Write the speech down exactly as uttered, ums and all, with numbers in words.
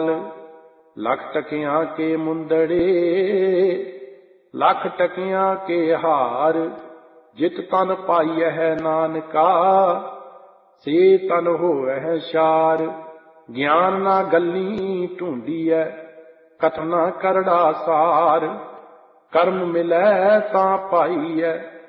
माल। लख टकियां के मुंदड़े लख टकियां के हार। जित तन पाइय है नानका से तन होवै शार। ज्ञान ना गल्ली ढूंढीऐ कथना करड़ा सार। कर्म मिलै तां पाइयै